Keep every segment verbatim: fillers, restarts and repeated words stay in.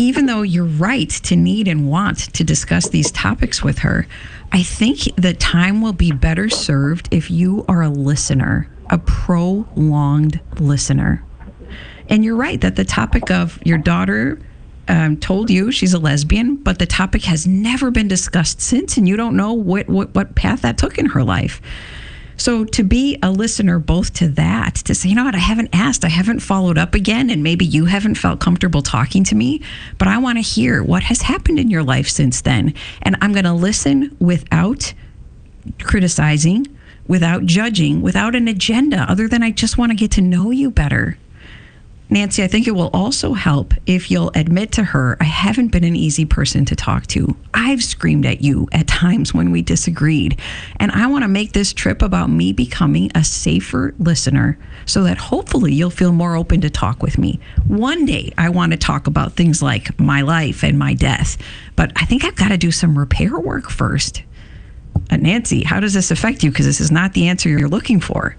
even though you're right to need and want to discuss these topics with her, I think the time will be better served if you are a listener, a prolonged listener. And you're right that the topic of your daughter um, told you she's a lesbian, but the topic has never been discussed since, and you don't know what, what, what path that took in her life. So to be a listener both to that, to say, you know what, I haven't asked, I haven't followed up again, and maybe you haven't felt comfortable talking to me, but I want to hear what has happened in your life since then. And I'm going to listen without criticizing, without judging, without an agenda, other than I just want to get to know you better. Nancy, I think it will also help if you'll admit to her, I haven't been an easy person to talk to. I've screamed at you at times when we disagreed. And I want to make this trip about me becoming a safer listener so that hopefully you'll feel more open to talk with me. One day, I want to talk about things like my life and my death. But I think I've got to do some repair work first. Uh, Nancy, how does this affect you? Because this is not the answer you're looking for.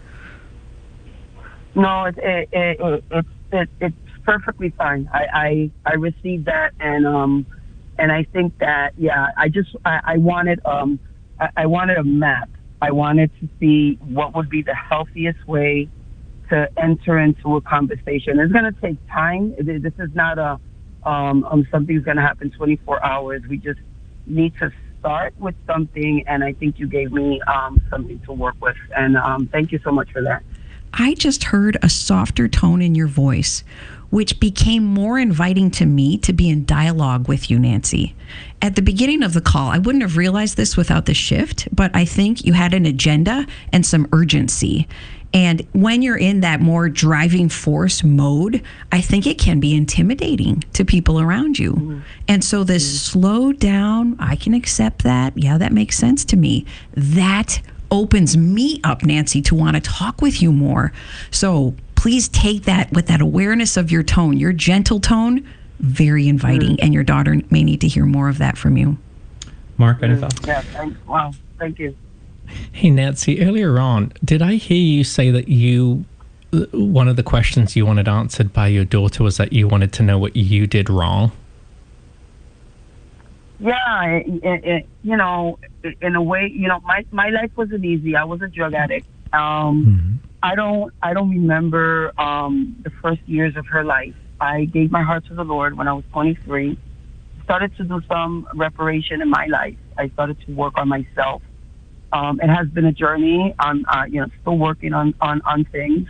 No, it, it, it, it, it's it, it's perfectly fine. I, I, I received that, and um, and I think that yeah, I just I, I wanted um, I, I wanted a map. I wanted to see what would be the healthiest way to enter into a conversation. It's going to take time. This is not a um, um something's going to happen twenty-four hours. We just need to start with something, and I think you gave me um something to work with, and um, thank you so much for that. I just heard a softer tone in your voice, which became more inviting to me to be in dialogue with you, Nancy. At the beginning of the call, I wouldn't have realized this without the shift, but I think you had an agenda and some urgency. And when you're in that more driving force mode, I think it can be intimidating to people around you. Mm-hmm. And so this mm-hmm. slow down, I can accept that. Yeah, that makes sense to me. That opens me up, Nancy, to want to talk with you more. So please take that with that awareness of your tone, your gentle tone, very inviting. Mm. And your daughter may need to hear more of that from you. Mark, any thoughts? Yeah, thanks. Wow, thank you. Hey, Nancy, earlier on, did I hear you say that you, one of the questions you wanted answered by your daughter was that you wanted to know what you did wrong? Yeah, it, it, you know, in a way, you know, my, my life wasn't easy. I was a drug addict. Um, mm-hmm. I don't I don't remember um, the first years of her life. I gave my heart to the Lord when I was twenty-three. Started to do some reparation in my life. I started to work on myself. Um, it has been a journey. I'm uh, you know still working on on, on things,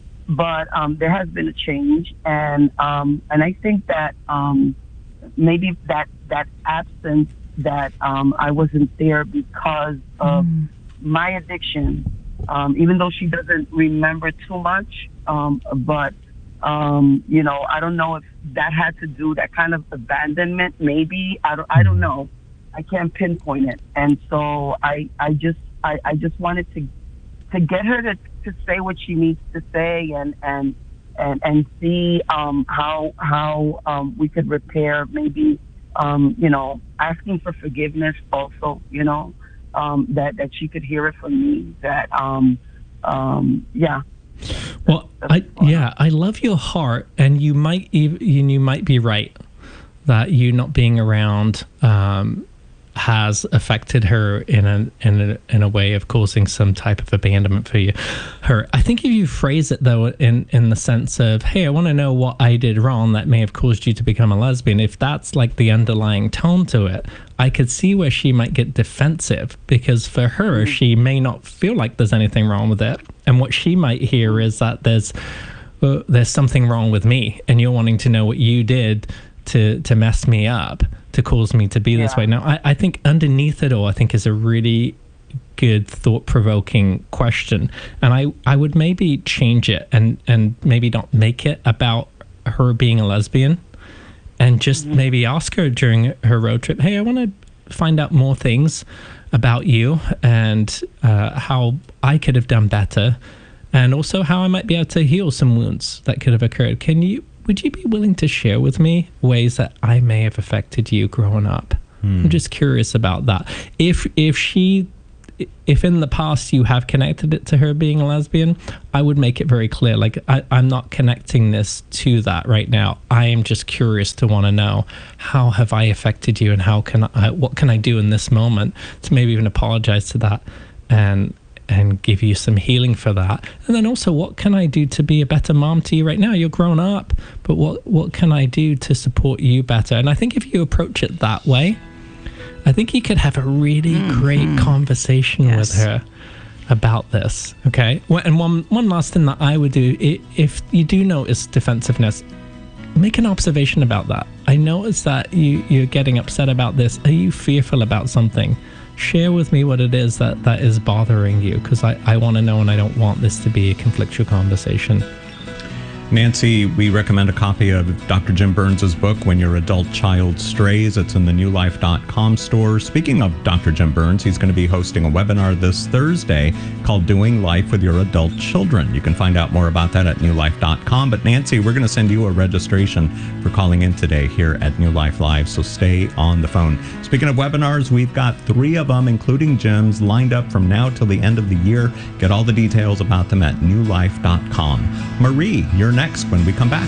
but um, there has been a change, and um, and I think that. Um, maybe that that absence that um, I wasn't there because of mm. my addiction, um, even though she doesn't remember too much, um, but, um, you know, I don't know if that had to do, that kind of abandonment, maybe, I don't, I don't know. I can't pinpoint it. And so I, I just, I, I just wanted to, to get her to, to say what she needs to say and, and, and, and see um, how how um, we could repair, maybe, um, you know, asking for forgiveness also, you know, um, that, that she could hear it from me, that, um, um, yeah. Well, I, yeah, I love your heart, and you might even, you might be right that you not being around um, has affected her in a in a in a way of causing some type of abandonment for you. Her, I think if you phrase it though in in the sense of, hey, I want to know what I did wrong that may have caused you to become a lesbian. If that's like the underlying tone to it, I could see where she might get defensive, because for her, she may not feel like there's anything wrong with it, and what she might hear is that there's uh, there's something wrong with me, and you're wanting to know what you did to to mess me up, to cause me to be yeah. this way. Now, I, I think underneath it all, I think is a really good, thought-provoking question. And I, I would maybe change it and, and maybe not make it about her being a lesbian, and just mm-hmm. maybe ask her during her road trip, hey, I want to find out more things about you and uh, how I could have done better, and also how I might be able to heal some wounds that could have occurred. Can you Would you be willing to share with me ways that I may have affected you growing up? Hmm. I'm just curious about that. If if she if in the past you have connected it to her being a lesbian, I would make it very clear. Like, I, I'm not connecting this to that right now. I am just curious to want to know, how have I affected you, and how can I, what can I do in this moment to maybe even apologize to that and and give you some healing for that. And then also, what can I do to be a better mom to you right now? You're grown up, but what, what can I do to support you better? And I think if you approach it that way, I think you could have a really mm-hmm. great conversation yes. with her about this, okay? And one, one last thing that I would do, if you do notice defensiveness, make an observation about that. I notice that you, you're getting upset about this. Are you fearful about something? Share with me what it is that, that is bothering you, because I, I want to know, and I don't want this to be a conflictual conversation. Nancy, we recommend a copy of Doctor Jim Burns' book, When Your Adult Child Strays. It's in the new life dot com store. Speaking of Doctor Jim Burns, he's going to be hosting a webinar this Thursday called Doing Life with Your Adult Children. You can find out more about that at new life dot com. But Nancy, we're going to send you a registration for calling in today here at New Life Live, so stay on the phone. Speaking of webinars, we've got three of them, including Jim's, lined up from now till the end of the year. Get all the details about them at new life dot com. Marie, you're next when we come back.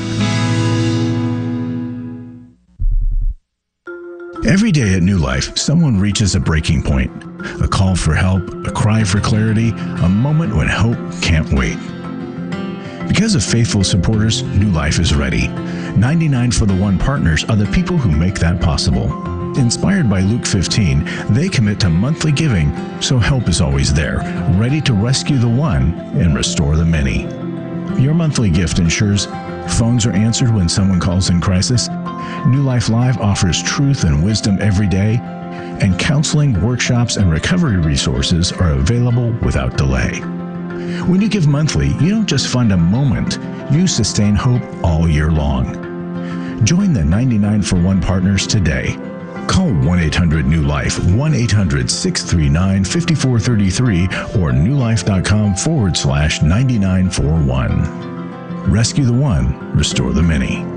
Every day at New Life, someone reaches a breaking point. A call for help, a cry for clarity, a moment when hope can't wait. Because of faithful supporters, New Life is ready. ninety-nine for the One partners are the people who make that possible. Inspired by Luke fifteen, they commit to monthly giving, so help is always there, ready to rescue the one and restore the many. Your monthly gift ensures phones are answered when someone calls in crisis. New Life Live offers truth and wisdom every day, and counseling, workshops, and recovery resources are available without delay. When you give monthly, you don't just fund a moment, you sustain hope all year long. Join the ninety-nine for one partners today. Call one eight hundred new life, one eight hundred six three nine five four three three, or newlife.com forward slash 9941. Rescue the one, restore the many.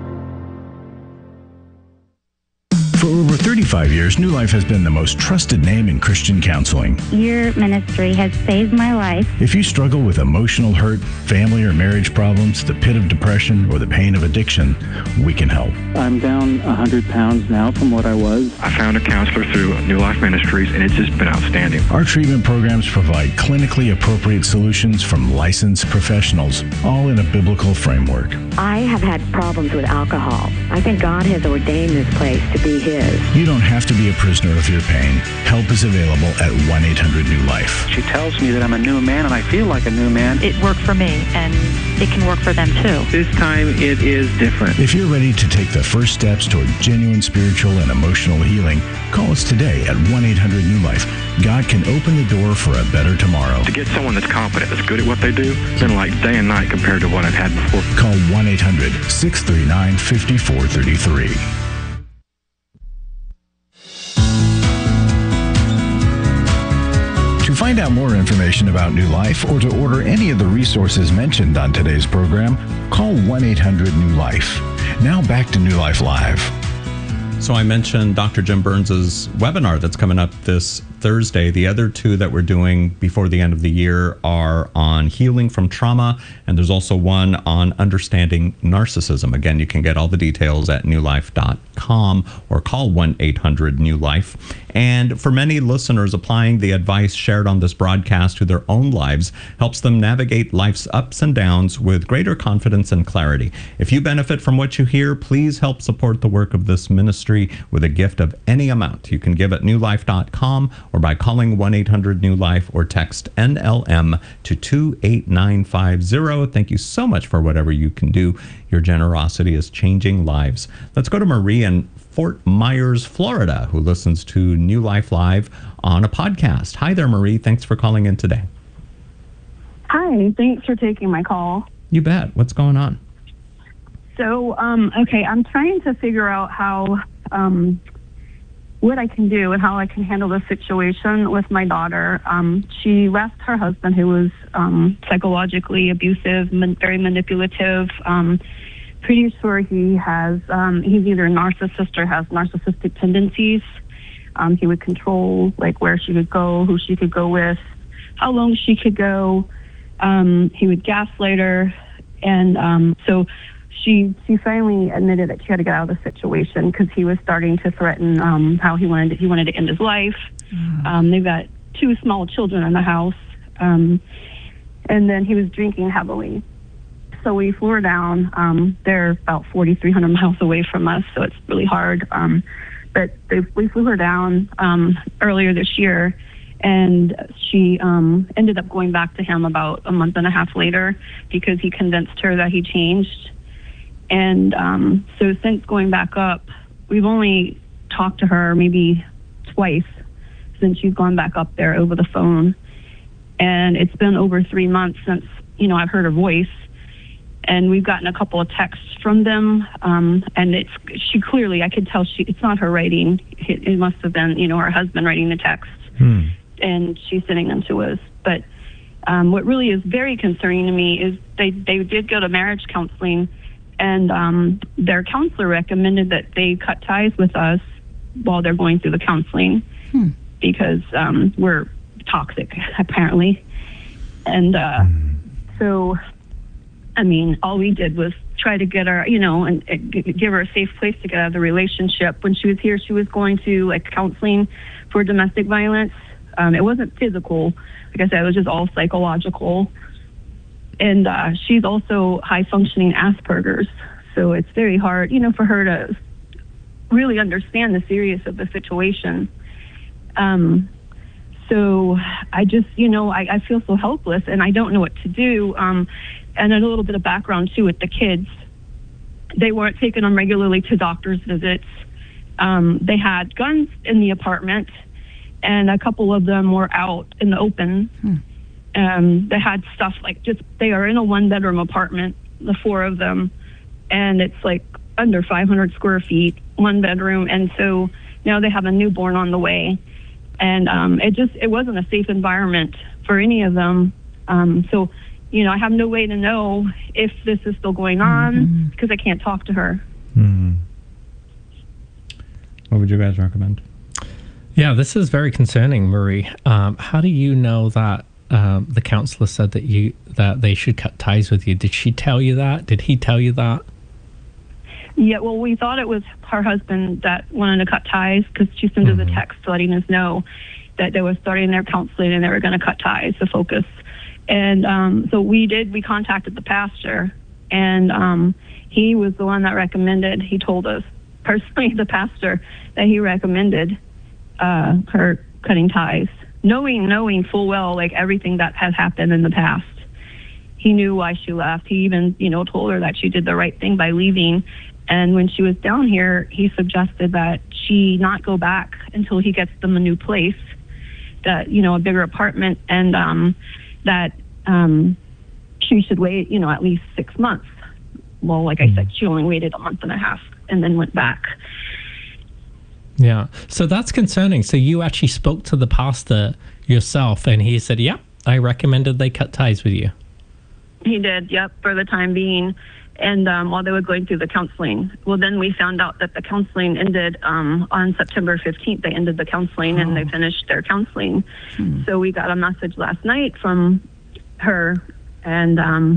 For over thirty-five years, New Life has been the most trusted name in Christian counseling. Your ministry has saved my life. If you struggle with emotional hurt, family or marriage problems, the pit of depression, or the pain of addiction, we can help. I'm down one hundred pounds now from what I was. I found a counselor through New Life Ministries, and it's just been outstanding. Our treatment programs provide clinically appropriate solutions from licensed professionals, all in a biblical framework. I have had problems with alcohol. I think God has ordained this place to be His. You don't have to be a prisoner of your pain. Help is available at one eight hundred new life. She tells me that I'm a new man, and I feel like a new man. It worked for me, and it can work for them too. This time it is different. If you're ready to take the first steps toward genuine spiritual and emotional healing, call us today at one eight hundred new life. God can open the door for a better tomorrow. To get someone that's confident, that's good at what they do, it's been like day and night compared to what I've had before. Call one eight hundred six three nine five four three three. To find out more information about New Life or to order any of the resources mentioned on today's program, call one eight hundred new life. Now back to New Life Live. So I mentioned Doctor Jim Burns' webinar that's coming up this Thursday. The other two that we're doing before the end of the year are on healing from trauma, and there's also one on understanding narcissism. Again, you can get all the details at new life dot com or call one eight hundred new life. And for many listeners, applying the advice shared on this broadcast to their own lives helps them navigate life's ups and downs with greater confidence and clarity. If you benefit from what you hear, please help support the work of this ministry with a gift of any amount. You can give at new life dot com or by calling one eight hundred new life or text N L M to two eight nine five zero. Thank you so much for whatever you can do. Your generosity is changing lives. Let's go to Marie in Fort Myers, Florida, who listens to New Life Live on a podcast. Hi there, Marie. Thanks for calling in today. Hi. Thanks for taking my call. You bet. What's going on? So, um, okay, I'm trying to figure out how, um, what I can do and how I can handle this situation with my daughter. Um, she left her husband, who was um, psychologically abusive, man- very manipulative. Um, pretty sure he has, um, he's either a narcissist or has narcissistic tendencies. Um, he would control like where she could go, who she could go with, how long she could go. Um, he would gaslight her, and um, so she she finally admitted that she had to get out of the situation because he was starting to threaten um, how he wanted to, he wanted to end his life. Mm. Um, they've got two small children in the house, um, and then he was drinking heavily. So we flew her down. Um, they're about forty-three hundred miles away from us, so it's really hard. Um, but they, we flew her down um, earlier this year, and she um, ended up going back to him about a month and a half later because he convinced her that he changed. And um, so since going back up, we've only talked to her maybe twice since she's gone back up there over the phone. And it's been over three months since, you know, I've heard her voice. And we've gotten a couple of texts from them, um, and it's she clearly, I could tell she it's not her writing. It, it must have been, you know, her husband writing the texts, hmm. and she's sending them to us. But um, what really is very concerning to me is they they did go to marriage counseling, and um, their counselor recommended that they cut ties with us while they're going through the counseling hmm. because um, we're toxic apparently, and uh, hmm. so. I mean, all we did was try to get her, you know, and, and give her a safe place to get out of the relationship. When she was here, she was going to like counseling for domestic violence. Um, it wasn't physical. Like I said, it was just all psychological. And uh, she's also high functioning Asperger's. So it's very hard, you know, for her to really understand the seriousness of the situation. Um, so I just, you know, I, I feel so helpless and I don't know what to do. Um, And a little bit of background, too, with the kids. They weren't taking them regularly to doctor's visits. Um, they had guns in the apartment, and a couple of them were out in the open. Hmm. Um, they had stuff like just, they are in a one-bedroom apartment, the four of them, and it's like under five hundred square feet, one bedroom. And so now they have a newborn on the way. And um, it just, it wasn't a safe environment for any of them. Um, so... You know, I have no way to know if this is still going on mm-hmm. because I can't talk to her. Mm-hmm. What would you guys recommend? Yeah, this is very concerning, Marie. Um, how do you know that um, the counselor said that you that they should cut ties with you? Did she tell you that? Did he tell you that? Yeah, well, we thought it was her husband that wanted to cut ties because she sent mm-hmm. us a text letting us know that they were starting their counseling and they were going to cut ties, the focus. And um, so we did, we contacted the pastor, and um, he was the one that recommended, he told us personally, the pastor, that he recommended uh, her cutting ties, knowing, knowing full well, like everything that has happened in the past. He knew why she left. He even, you know, told her that she did the right thing by leaving. And when she was down here, he suggested that she not go back until he gets them a new place, that, you know, a bigger apartment, and um, that um, she should wait, you know, at least six months. Well, like I said, she only waited a month and a half and then went back. Yeah. So that's concerning. So you actually spoke to the pastor yourself and he said, yeah, I recommended they cut ties with you. He did, yep, for the time being. And um, while they were going through the counseling. Well, then we found out that the counseling ended um, on September fifteenth. They ended the counseling oh. and they finished their counseling. Hmm. So we got a message last night from her, and um,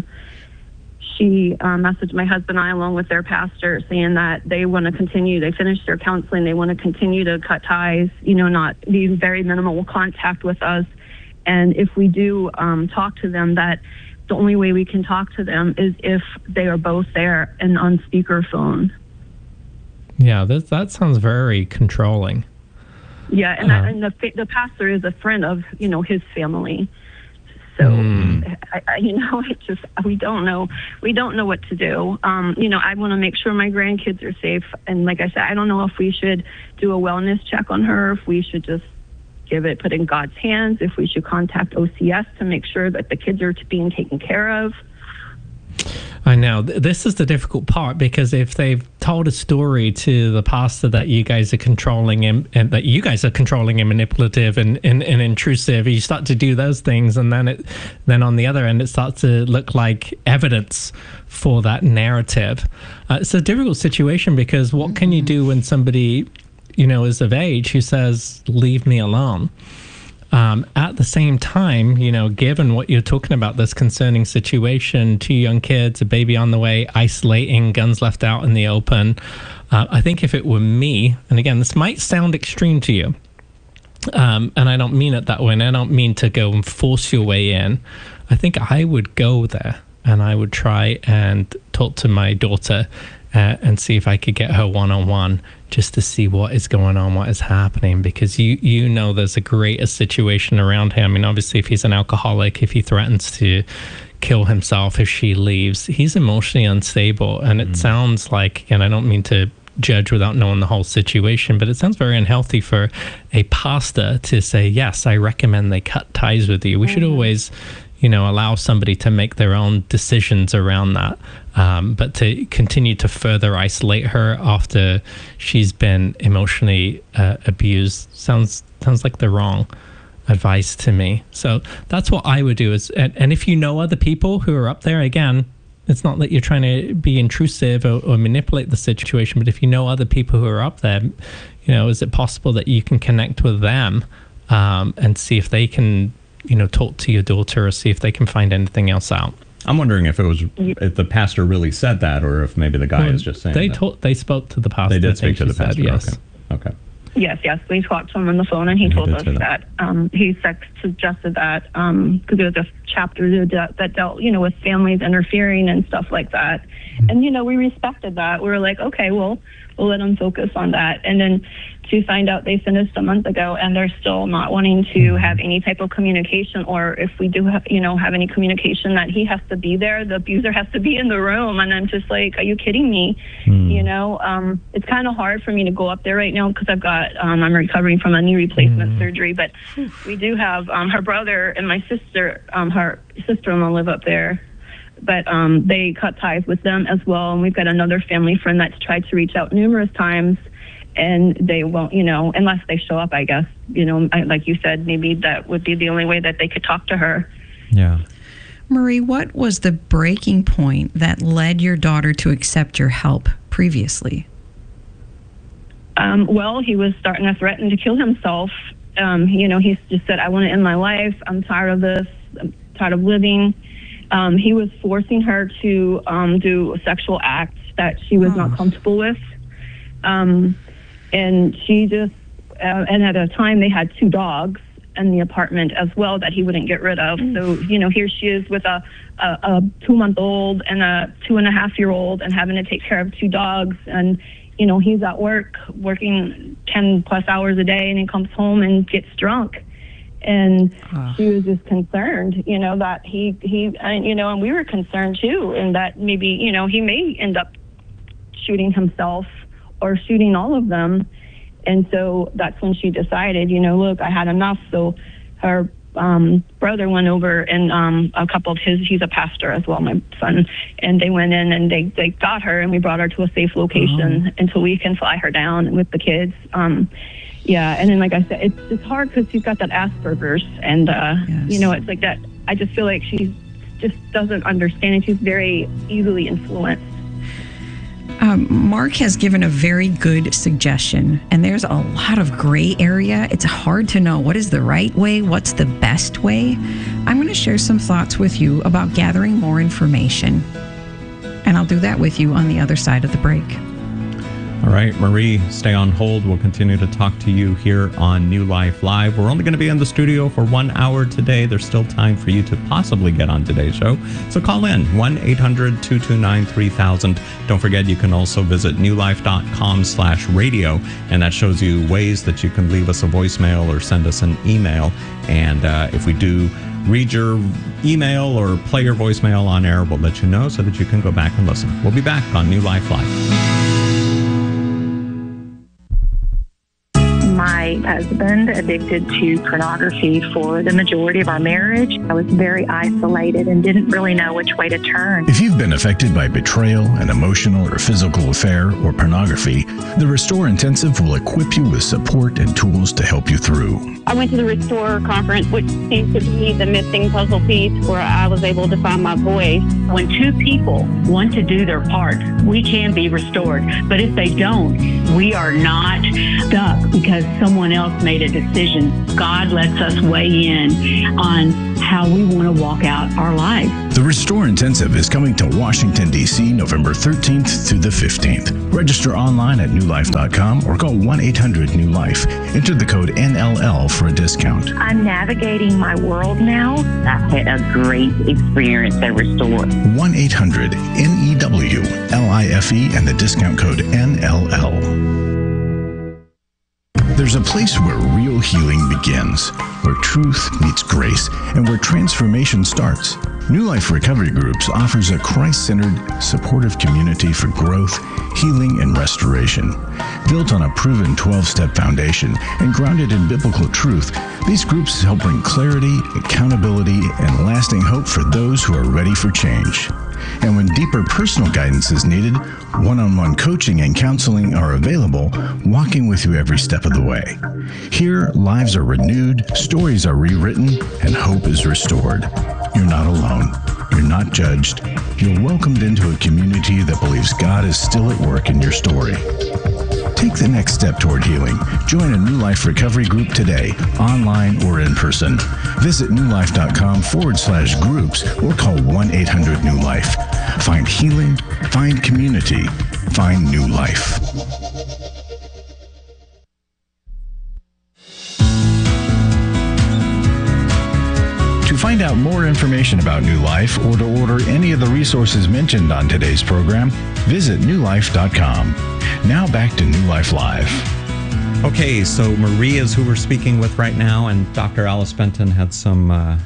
she uh, messaged my husband and I along with their pastor saying that they want to continue. They finished their counseling. They want to continue to cut ties, you know, not be very minimal contact with us. And if we do um, talk to them, that the only way we can talk to them is if they are both there and on speakerphone. Yeah, that that sounds very controlling. Yeah, and, uh, that, and the the pastor is a friend of, you know, his family. So, mm. I, I, you know, it just, we don't know. We don't know what to do. Um, you know, I want to make sure my grandkids are safe. And like I said, I don't know if we should do a wellness check on her, if we should just give it, put in God's hands, if we should contact O C S to make sure that the kids are being taken care of. I know. This is the difficult part, because if they've told a story to the pastor that you guys are controlling him and that you guys are controlling and manipulative and, and, and intrusive, you start to do those things, and then it then on the other end it starts to look like evidence for that narrative. Uh, it's a difficult situation, because what can you do when somebody you know, is of age who says, leave me alone. Um, at the same time, you know, given what you're talking about, this concerning situation, two young kids, a baby on the way, isolating, guns left out in the open, uh, I think if it were me, and again, this might sound extreme to you, um, and I don't mean it that way, and I don't mean to go and force your way in, I think I would go there and I would try and talk to my daughter uh, and see if I could get her one-on-one just to see what is going on, what is happening, because you you know there's a greater situation around him. I mean, obviously, if he's an alcoholic, if he threatens to kill himself if she leaves, he's emotionally unstable. And it mm. sounds like, and I don't mean to judge without knowing the whole situation, but it sounds very unhealthy for a pastor to say, yes, I recommend they cut ties with you. We mm-hmm. should always, you know, allow somebody to make their own decisions around that. Um, but to continue to further isolate her after she's been emotionally uh, abused sounds sounds like the wrong advice to me. So that's what I would do. Is and, and if you know other people who are up there, again, it's not that you're trying to be intrusive or, or manipulate the situation, but if you know other people who are up there, you know, is it possible that you can connect with them um, and see if they can, you know, talk to your daughter or see if they can find anything else out? I'm wondering if it was if the pastor really said that, or if maybe the guy well, is just saying they that. Told, they spoke to the pastor. They did speak to the pastor. Said, yes. Okay. okay. Yes, yes. We talked to him on the phone, and he, he told us that, that um, he suggested that because um, there was a chapter that, that dealt, you know, with families interfering and stuff like that. Mm-hmm. And you know, we respected that. We were like, okay, well, we'll let them focus on that. And then to find out they finished a month ago, and they're still not wanting to have any type of communication, or if we do have, you know, have any communication, that he has to be there, the abuser has to be in the room. And I'm just like, are you kidding me? Mm. You know, um, it's kind of hard for me to go up there right now because I've got, um, I'm recovering from a knee replacement mm. surgery, but we do have um, her brother and my sister, um, her sister-in-law live up there. But um, they cut ties with them as well. And we've got another family friend that's tried to reach out numerous times, and they won't, you know, unless they show up, I guess. You know, I, like you said, maybe that would be the only way that they could talk to her. Yeah. Marie, what was the breaking point that led your daughter to accept your help previously? Um, well, he was starting to threaten to kill himself. Um, you know, he just said, I want to end my life. I'm tired of this. I'm tired of living. Um, he was forcing her to um, do sexual acts that she was oh. not comfortable with. Um, and she just, uh, and at a time they had two dogs in the apartment as well that he wouldn't get rid of. Mm. So, you know, here she is with a, a, a two-month-old and a two-and-a-half-year-old and having to take care of two dogs. And, you know, he's at work working ten-plus hours a day, and he comes home and gets drunk. And uh. she was just concerned, you know, that he, he, and, you know, and we were concerned too, and that maybe, you know, he may end up shooting himself or shooting all of them. And so that's when she decided, you know, look, I had enough. So her um, brother went over, and um, a couple of his, he's a pastor as well, my son, and they went in and they, they got her, and we brought her to a safe location oh. until we can fly her down with the kids. Um, Yeah, and then like I said, it's it's hard because she's got that Asperger's, and uh, yes. you know, it's like that. I just feel like she just doesn't understand, and she's very easily influenced. Um, Mark has given a very good suggestion, and there's a lot of gray area. It's hard to know what is the right way, what's the best way. I'm going to share some thoughts with you about gathering more information, and I'll do that with you on the other side of the break. All right, Marie, stay on hold. We'll continue to talk to you here on New Life Live. We're only going to be in the studio for one hour today. There's still time for you to possibly get on today's show. So call in, one eight hundred two two nine three thousand. Don't forget, you can also visit newlife.com slash radio, and that shows you ways that you can leave us a voicemail or send us an email. And uh, if we do read your email or play your voicemail on air, we'll let you know so that you can go back and listen. We'll be back on New Life Live. My husband addicted to pornography for the majority of our marriage. I was very isolated and didn't really know which way to turn. If you've been affected by betrayal, an emotional or physical affair, or pornography, the Restore Intensive will equip you with support and tools to help you through. I went to the Restore conference, which seems to be the missing puzzle piece where I was able to find my voice. When two people want to do their part, we can be restored. But if they don't, We are not stuck because someone else made a decision. God lets us weigh in on how we want to walk out our life. The Restore Intensive is coming to Washington, D C November thirteenth through the fifteenth. Register online at new life dot com or call one eight hundred new life. Enter the code N L L for a discount. I'm navigating my world now. I've had a great experience at Restore. one eight hundred N E W L I F E and the discount code N L L. There's a place where real healing begins, where truth meets grace, and where transformation starts. New Life Recovery Groups offers a Christ-centered, supportive community for growth, healing, and restoration. Built on a proven twelve-step foundation and grounded in biblical truth, these groups help bring clarity, accountability, and lasting hope for those who are ready for change. And when deeper personal guidance is needed, one-on-one coaching and counseling are available, walking with you every step of the way. Here, lives are renewed, stories are rewritten, and hope is restored. You're not alone. You're not judged. You're welcomed into a community that believes God is still at work in your story. Take the next step toward healing. Join a New Life Recovery Group today, online or in person. Visit new life dot com forward slash groups or call one eight hundred new life. Find healing, find community, find new life. To find out more information about New Life or to order any of the resources mentioned on today's program, visit new life dot com. Now back to New Life Live. Okay, so Marie is who we're speaking with right now, and Doctor Alice Benton had some uh,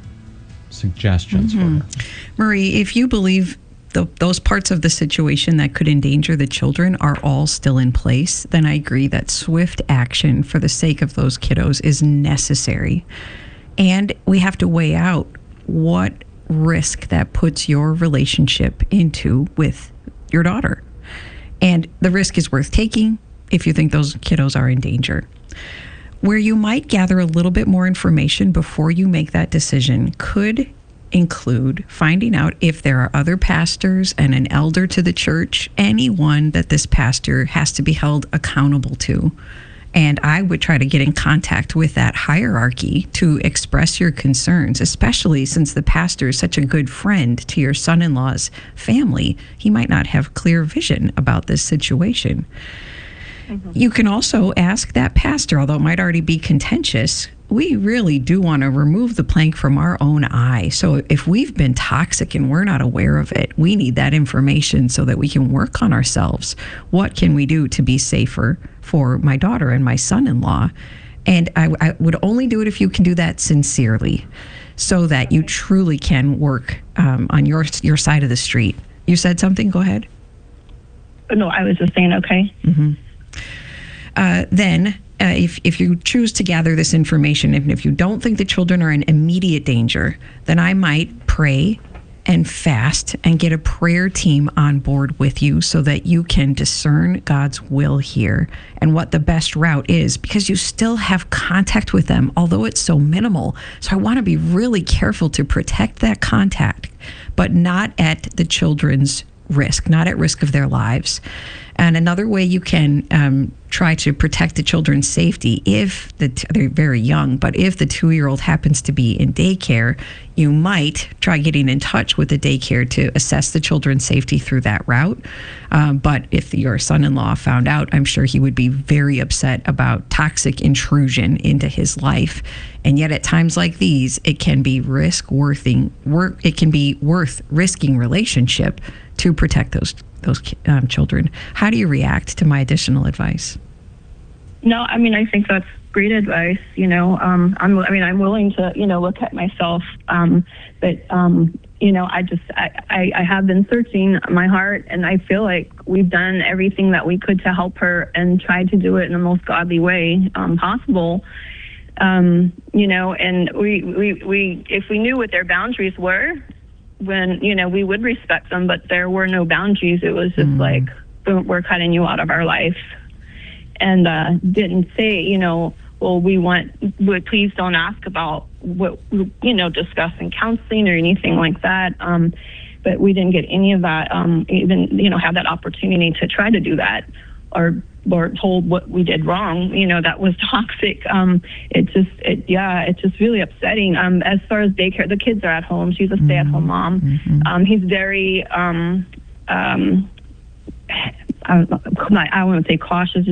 suggestions mm-hmm. for her. Marie, if you believe the, those parts of the situation that could endanger the children are all still in place, then I agree that swift action for the sake of those kiddos is necessary. And we have to weigh out what risk that puts your relationship into with your daughter. And the risk is worth taking if you think those kiddos are in danger. Where you might gather a little bit more information before you make that decision could include finding out if there are other pastors and an elder to the church, anyone that this pastor has to be held accountable to. And I would try to get in contact with that hierarchy to express your concerns, especially since the pastor is such a good friend to your son-in-law's family. He might not have clear vision about this situation. Mm-hmm. You can also ask that pastor, although it might already be contentious, we really do want to remove the plank from our own eye. So if we've been toxic and we're not aware of it, we need that information so that we can work on ourselves. What can we do to be safer for my daughter and my son-in-law? And I, I would only do it if you can do that sincerely, so that you truly can work um, on your your side of the street. You said something? Go ahead. No, I was just saying, okay. Mm-hmm. Uh, then... Uh, if, if you choose to gather this information, and if you don't think the children are in immediate danger, then I might pray and fast and get a prayer team on board with you so that you can discern God's will here and what the best route is, because you still have contact with them, although it's so minimal. So I want to be really careful to protect that contact, but not at the children's risk, not at risk of their lives. And another way you can um, try to protect the children's safety, if the t- they're very young, but if the two-year-old happens to be in daycare, you might try getting in touch with the daycare to assess the children's safety through that route. Um, but if your son-in-law found out, I'm sure he would be very upset about toxic intrusion into his life. And yet at times like these, it can be risk worthing, work. It can be worth risking relationship to protect those those um, children. How do you react to my additional advice? No, I mean, I think that's great advice. You know, um, I'm, I mean, I'm willing to, you know, look at myself, um, but, um, you know, I just, I, I, I have been searching my heart, and I feel like we've done everything that we could to help her and tried to do it in the most godly way um, possible. Um, you know, and we, we, we, if we knew what their boundaries were, when, you know, we would respect them, but there were no boundaries. It was just mm. like, boom, we're cutting you out of our life. And uh, didn't say, you know, well, we want, but please don't ask about what, you know, discussing counseling or anything like that. Um, but we didn't get any of that, um, even, you know, have that opportunity to try to do that or or told what we did wrong, you know, that was toxic. Um, it just, it, yeah, it's just really upsetting. Um, as far as daycare, the kids are at home. She's a stay-at-home mom. Mm-hmm. Um, he's very, um, um, I, I want to say cautious.